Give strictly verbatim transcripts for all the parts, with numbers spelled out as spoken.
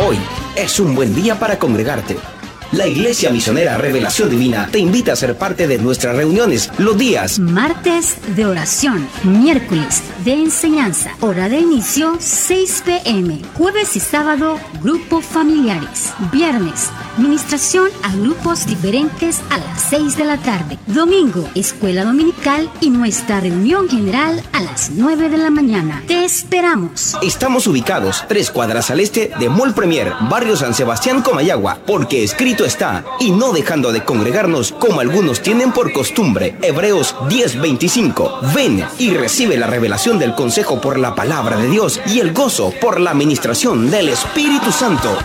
Hoy es un buen día para congregarte. La Iglesia Misionera Revelación Divina te invita a ser parte de nuestras reuniones los días martes de oración, miércoles de enseñanza, hora de inicio seis pe eme, jueves y sábado grupos familiares, viernes ministración a grupos diferentes a las seis de la tarde, domingo escuela dominical y nuestra reunión general a las nueve de la mañana. Te esperamos. Estamos ubicados tres cuadras al este de Mall Premier, barrio San Sebastián, Comayagua, porque escrito está, y no dejando de congregarnos como algunos tienen por costumbre. Hebreos diez veinticinco. Ven y recibe la revelación del consejo por la palabra de Dios y el gozo por la administración del Espíritu Santo.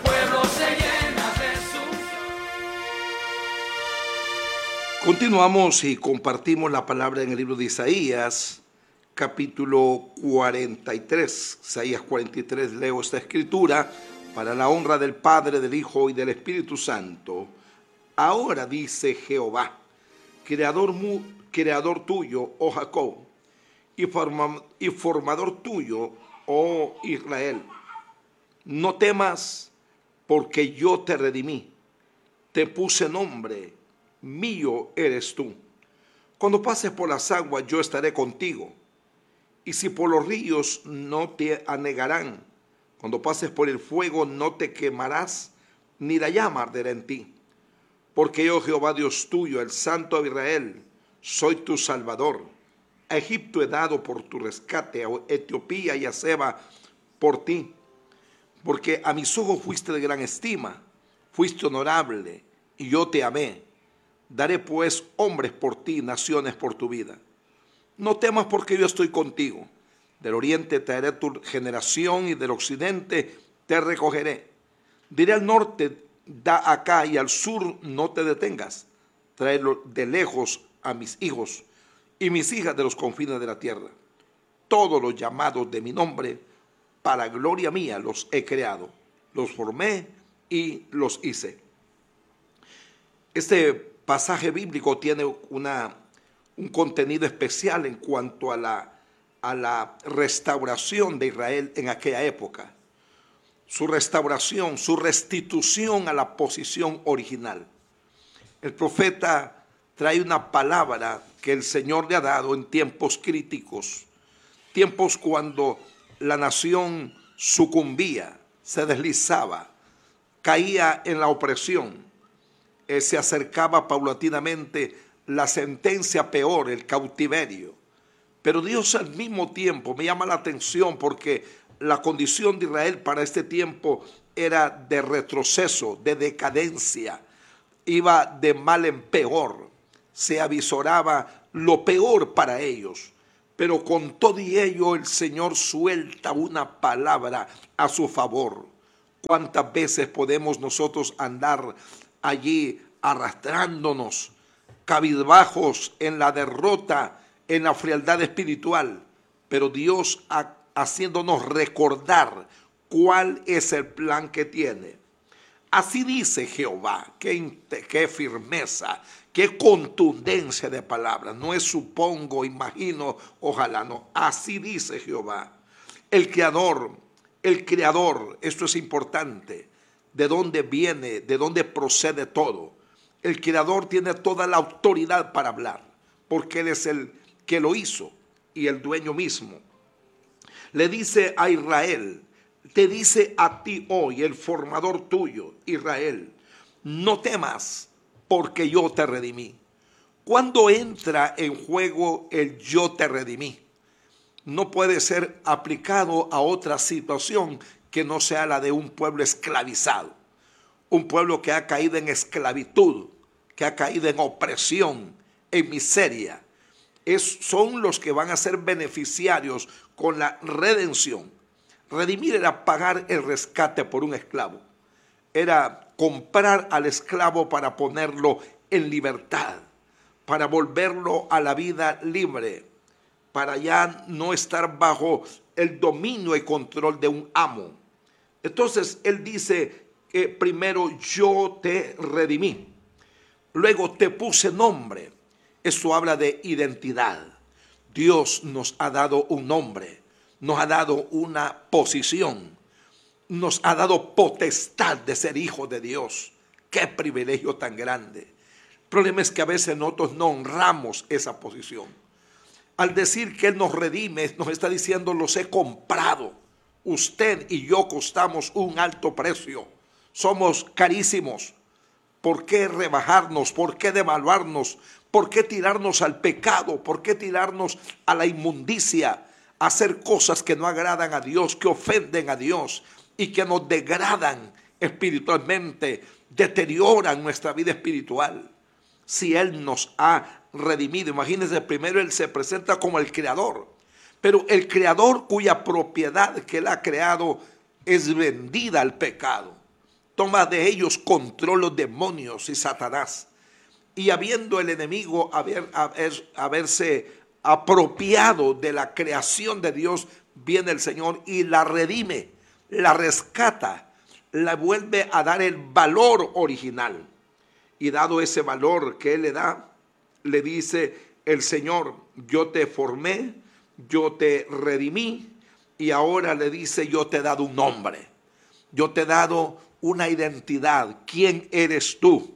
Continuamos y compartimos la palabra en el libro de Isaías, capítulo cuarenta y tres. Isaías cuarenta y tres, leo esta escritura: para la honra del Padre, del Hijo y del Espíritu Santo. Ahora dice Jehová, creador, mu, creador tuyo, oh Jacob, y, forma, y formador tuyo, oh Israel. No temas, porque yo te redimí, te puse nombre, mío eres tú. Cuando pases por las aguas, yo estaré contigo, y si por los ríos, no te anegarán. Cuando pases por el fuego, no te quemarás, ni la llama arderá en ti. Porque yo, Jehová Dios tuyo, el Santo de Israel, soy tu Salvador. A Egipto he dado por tu rescate, a Etiopía y a Seba por ti. Porque a mis ojos fuiste de gran estima, fuiste honorable, y yo te amé. Daré pues hombres por ti, naciones por tu vida. No temas, porque yo estoy contigo. Del oriente traeré tu generación, y del occidente te recogeré. Diré al norte, da acá, y al sur no te detengas. Tráelo de lejos a mis hijos y mis hijas de los confines de la tierra. Todos los llamados de mi nombre, para gloria mía los he creado. Los formé y los hice. Este pasaje bíblico tiene una, un contenido especial en cuanto a la a la restauración de Israel en aquella época, su restauración, su restitución a la posición original. El profeta trae una palabra que el Señor le ha dado en tiempos críticos, tiempos cuando la nación sucumbía, se deslizaba, caía en la opresión, eh, se acercaba paulatinamente la sentencia peor, el cautiverio. Pero Dios al mismo tiempo me llama la atención, porque la condición de Israel para este tiempo era de retroceso, de decadencia, iba de mal en peor, se avisoraba lo peor para ellos. Pero con todo y ello el Señor suelta una palabra a su favor. ¿Cuántas veces podemos nosotros andar allí arrastrándonos, cabizbajos en la derrota, en la frialdad espiritual, pero Dios ha, haciéndonos recordar cuál es el plan que tiene? Así dice Jehová. Qué, qué firmeza, qué contundencia de palabras. No es supongo, imagino, ojalá no. Así dice Jehová, el creador, el creador. Esto es importante. ¿De dónde viene? ¿De dónde procede todo? El creador tiene toda la autoridad para hablar, porque Él es el que lo hizo y el dueño mismo. Le dice a Israel, te dice a ti hoy, el formador tuyo, Israel, no temas, porque yo te redimí. ¿Cuándo entra en juego el yo te redimí? No puede ser aplicado a otra situación que no sea la de un pueblo esclavizado, un pueblo que ha caído en esclavitud, que ha caído en opresión, en miseria. Es, son los que van a ser beneficiarios con la redención. Redimir era pagar el rescate por un esclavo. Era comprar al esclavo para ponerlo en libertad, para volverlo a la vida libre, para ya no estar bajo el dominio y control de un amo. Entonces él dice que primero yo te redimí, luego te puse nombre. Eso habla de identidad. Dios nos ha dado un nombre, nos ha dado una posición. nos ha dado potestad de ser hijos de Dios. ¡Qué privilegio tan grande! El problema es que a veces nosotros no honramos esa posición. Al decir que Él nos redime, nos está diciendo: los he comprado. Usted y yo costamos un alto precio. Somos carísimos. ¿Por qué rebajarnos? ¿Por qué devaluarnos? ¿Por qué tirarnos al pecado? ¿Por qué tirarnos a la inmundicia? Hacer cosas que no agradan a Dios, que ofenden a Dios y que nos degradan espiritualmente, deterioran nuestra vida espiritual. Si Él nos ha redimido, imagínense, primero Él se presenta como el creador, pero el creador cuya propiedad que Él ha creado es vendida al pecado. Toma de ellos control los demonios y Satanás. Y habiendo el enemigo haber, haber, haberse apropiado de la creación de Dios, viene el Señor y la redime, la rescata, la vuelve a dar el valor original. Y dado ese valor que Él le da, le dice el Señor: yo te formé, yo te redimí, y ahora le dice: yo te he dado un nombre, yo te he dado una identidad. ¿Quién eres tú?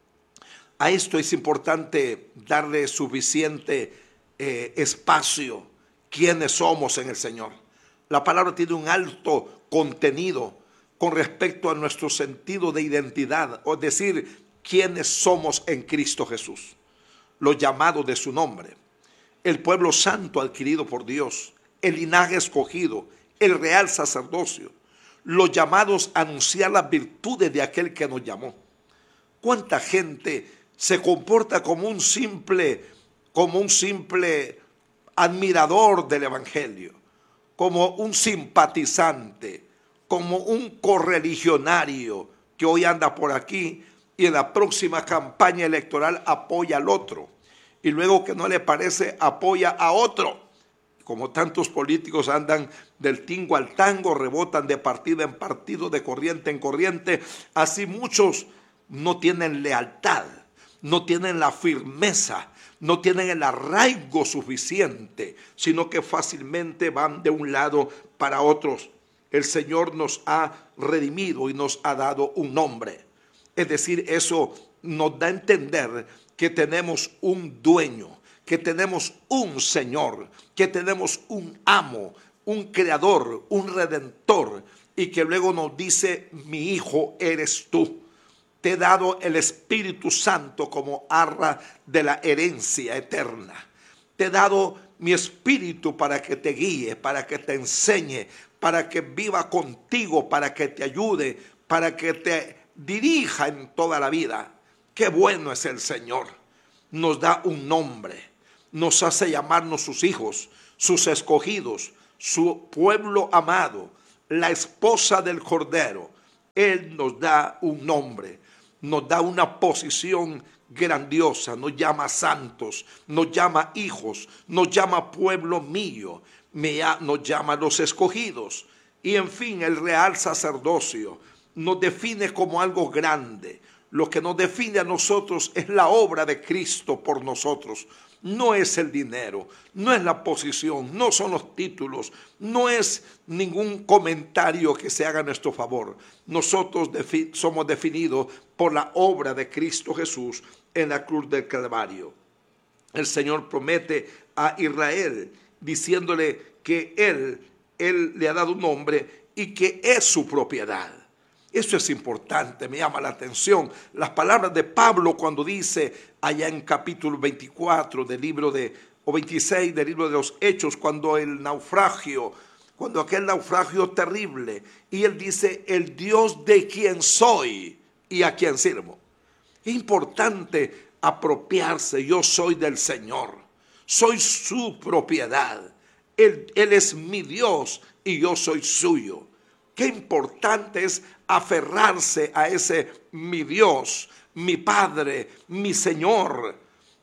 A esto es importante darle suficiente eh, espacio. ¿Quiénes somos en el Señor? La palabra tiene un alto contenido con respecto a nuestro sentido de identidad, o decir, quiénes somos en Cristo Jesús. Los llamados de su nombre, el pueblo santo adquirido por Dios, el linaje escogido, el real sacerdocio, los llamados a anunciar las virtudes de aquel que nos llamó. ¿Cuánta gente se comporta como un simple, como un simple admirador del evangelio, como un simpatizante, como un correligionario que hoy anda por aquí y en la próxima campaña electoral apoya al otro, y luego que no le parece apoya a otro? Como tantos políticos andan del tingo al tango, rebotan de partido en partido, de corriente en corriente, así muchos no tienen lealtad, no tienen la firmeza, no tienen el arraigo suficiente, sino que fácilmente van de un lado para otros. El Señor nos ha redimido y nos ha dado un nombre. Es decir, eso nos da a entender que tenemos un dueño, que tenemos un Señor, que tenemos un amo, un creador, un redentor, y que luego nos dice: mi hijo eres tú. Te he dado el Espíritu Santo como arra de la herencia eterna. Te he dado mi Espíritu para que te guíe, para que te enseñe, para que viva contigo, para que te ayude, para que te dirija en toda la vida. Qué bueno es el Señor. Nos da un nombre, nos hace llamarnos sus hijos, sus escogidos, su pueblo amado, la esposa del Cordero. Él nos da un nombre, nos da una posición grandiosa, nos llama santos, nos llama hijos, nos llama pueblo mío, nos llama los escogidos, y en fin, el real sacerdocio nos define como algo grande. Lo que nos define a nosotros es la obra de Cristo por nosotros. No es el dinero, no es la posición, no son los títulos, no es ningún comentario que se haga a nuestro favor. Nosotros defi- somos definidos por la obra de Cristo Jesús en la cruz del Calvario. El Señor promete a Israel diciéndole que Él, Él le ha dado un nombre y que es su propiedad. Eso es importante, me llama la atención. Las palabras de Pablo cuando dice allá en capítulo veinticuatro del libro de, o veintiséis del libro de los Hechos, cuando el naufragio, cuando aquel naufragio terrible, y él dice: el Dios de quien soy y a quien sirvo. Es importante apropiarse. Yo soy del Señor, soy su propiedad. Él, él es mi Dios y yo soy suyo. Qué importante es aferrarse a ese mi Dios, mi Padre, mi Señor.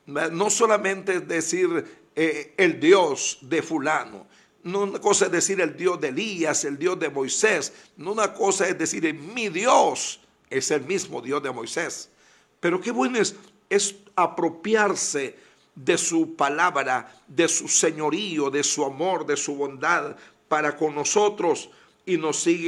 No solamente es decir eh, el Dios de fulano. No, una cosa es decir el Dios de Elías, el Dios de Moisés. No, una cosa es decir mi Dios es el mismo Dios de Moisés. Pero qué bueno es, es apropiarse de su palabra, de su señorío, de su amor, de su bondad para con nosotros. Y nos sigue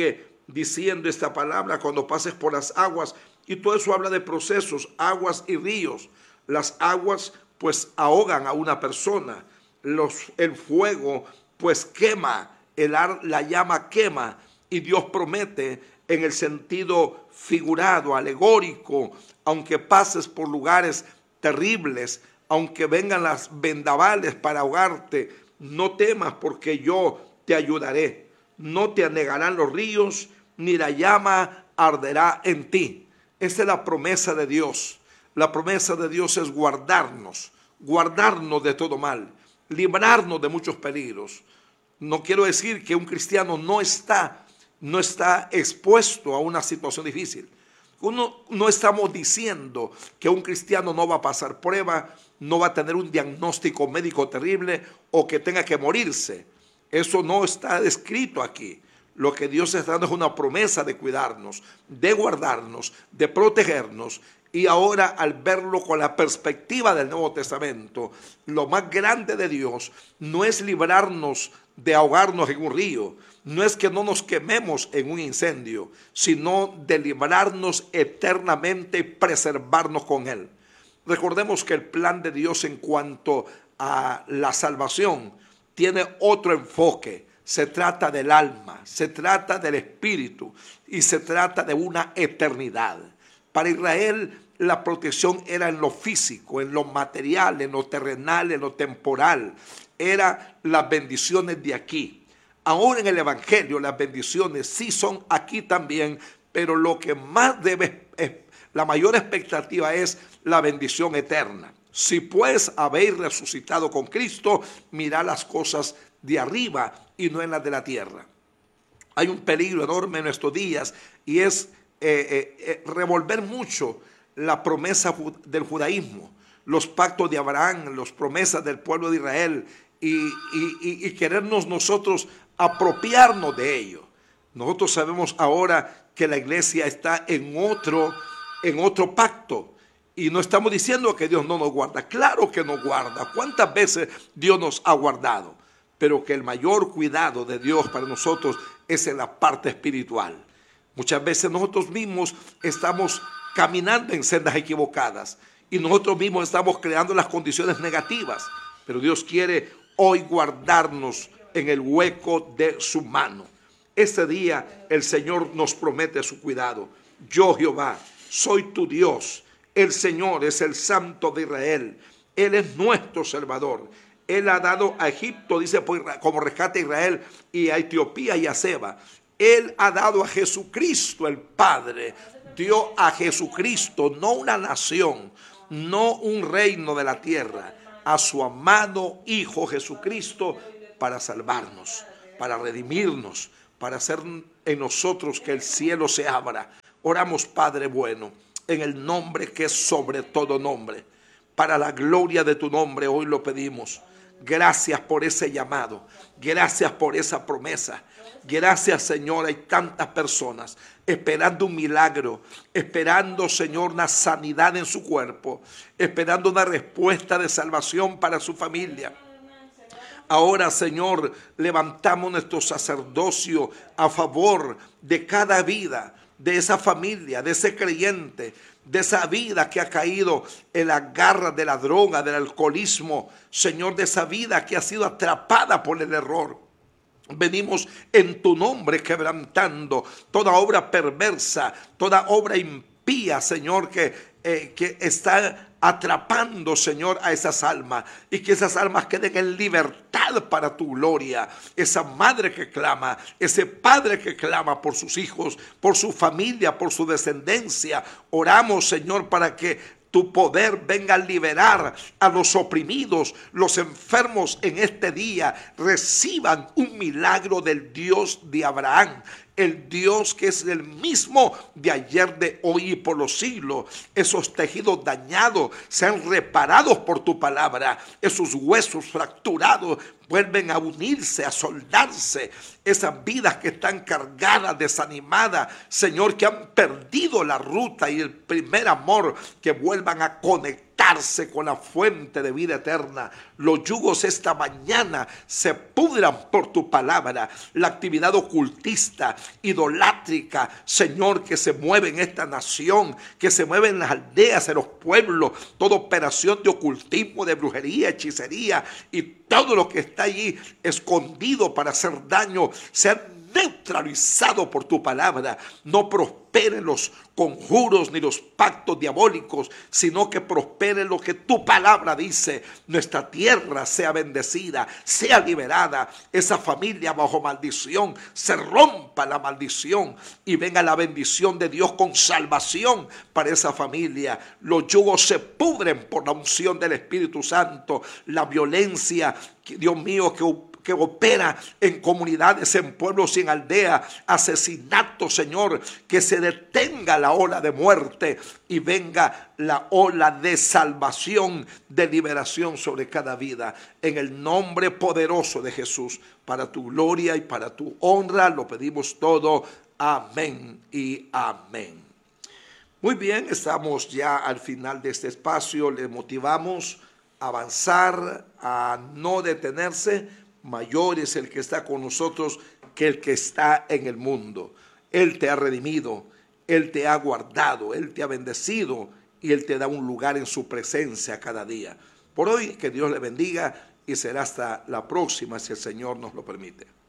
diciendo esta palabra: cuando pases por las aguas. Y todo eso habla de procesos, aguas y ríos. Las aguas pues ahogan a una persona. Los, el fuego pues quema, el ar, la llama quema. Y Dios promete en el sentido figurado, alegórico: aunque pases por lugares terribles, aunque vengan las vendavales para ahogarte, no temas, porque yo te ayudaré. No te anegarán los ríos, ni la llama arderá en ti. Esa es la promesa de Dios. La promesa de Dios es guardarnos, guardarnos de todo mal, librarnos de muchos peligros. No quiero decir que un cristiano no está, no está expuesto a una situación difícil. Uno, no estamos diciendo que un cristiano no va a pasar prueba, no va a tener un diagnóstico médico terrible o que tenga que morirse. Eso no está descrito aquí. Lo que Dios está dando es una promesa de cuidarnos, de guardarnos, de protegernos. Y ahora, al verlo con la perspectiva del Nuevo Testamento, lo más grande de Dios no es librarnos de ahogarnos en un río, no es que no nos quememos en un incendio, sino de librarnos eternamente y preservarnos con Él. Recordemos que el plan de Dios en cuanto a la salvación tiene otro enfoque. Se trata del alma, se trata del espíritu y se trata de una eternidad. Para Israel la protección era en lo físico, en lo material, en lo terrenal, en lo temporal. Era las bendiciones de aquí. Ahora en el Evangelio las bendiciones sí son aquí también, pero lo que más debe, la mayor expectativa es la bendición eterna. Si pues habéis resucitado con Cristo, mirad las cosas de arriba y no en las de la tierra. Hay un peligro enorme en estos días y es eh, eh, revolver mucho la promesa del judaísmo, los pactos de Abraham, las promesas del pueblo de Israel y, y, y, y querernos nosotros apropiarnos de ello. Nosotros sabemos ahora que la iglesia está en otro, en otro pacto. Y no estamos diciendo que Dios no nos guarda. Claro que nos guarda. ¿Cuántas veces Dios nos ha guardado? Pero que el mayor cuidado de Dios para nosotros es en la parte espiritual. Muchas veces nosotros mismos estamos caminando en sendas equivocadas y nosotros mismos estamos creando las condiciones negativas. Pero Dios quiere hoy guardarnos en el hueco de su mano. Este día el Señor nos promete su cuidado. Yo, Jehová, soy tu Dios. El Señor es el Santo de Israel. Él es nuestro Salvador. Él ha dado a Egipto, dice, como rescate a Israel, y a Etiopía y a Seba. Él ha dado a Jesucristo el Padre. Dio a Jesucristo, no una nación, no un reino de la tierra, a su amado Hijo Jesucristo para salvarnos, para redimirnos, para hacer en nosotros que el cielo se abra. Oramos, Padre bueno, en el nombre que es sobre todo nombre. Para la gloria de tu nombre hoy lo pedimos. Gracias por ese llamado. Gracias por esa promesa. Gracias, Señor. Hay tantas personas esperando un milagro, esperando, Señor, una sanidad en su cuerpo, esperando una respuesta de salvación para su familia. Ahora, Señor, levantamos nuestro sacerdocio a favor de cada vida, de esa familia, de ese creyente, de esa vida que ha caído en las garras de la droga, del alcoholismo, Señor, de esa vida que ha sido atrapada por el error. Venimos en tu nombre quebrantando toda obra perversa, toda obra impía, Señor, que, eh, que está atrapando, Señor, a esas almas, y que esas almas queden en libertad para tu gloria. Esa madre que clama, ese padre que clama por sus hijos, por su familia, por su descendencia. Oramos, Señor, para que tu poder venga a liberar a los oprimidos, los enfermos en este día reciban un milagro del Dios de Abraham, el Dios que es el mismo de ayer, de hoy y por los siglos. Esos tejidos dañados sean reparados por tu palabra, esos huesos fracturados vuelven a unirse, a soldarse. Esas vidas que están cargadas, desanimadas, Señor, que han perdido la ruta y el primer amor, que vuelvan a conectar toparse con la fuente de vida eterna. Los yugos esta mañana se pudran por tu palabra. La actividad ocultista, idolátrica, Señor, que se mueve en esta nación, que se mueve en las aldeas, en los pueblos, toda operación de ocultismo, de brujería, hechicería y todo lo que está allí escondido para hacer daño, ser neutralizado por tu palabra. No prosperen los conjuros ni los pactos diabólicos, sino que prospere lo que tu palabra dice. Nuestra tierra sea bendecida, sea liberada. Esa familia bajo maldición, se rompa la maldición y venga la bendición de Dios con salvación para esa familia. Los yugos se pudren por la unción del Espíritu Santo. La violencia, Dios mío, que que opera en comunidades, en pueblos y en aldeas, asesinatos, Señor, que se detenga la ola de muerte y venga la ola de salvación, de liberación sobre cada vida, en el nombre poderoso de Jesús, para tu gloria y para tu honra, lo pedimos todo, amén y amén. Muy bien, estamos ya al final de este espacio, le motivamos a avanzar, a no detenerse. Mayor es el que está con nosotros que el que está en el mundo. Él te ha redimido, Él te ha guardado, Él te ha bendecido y Él te da un lugar en su presencia cada día. Por hoy, que Dios le bendiga y será hasta la próxima si el Señor nos lo permite.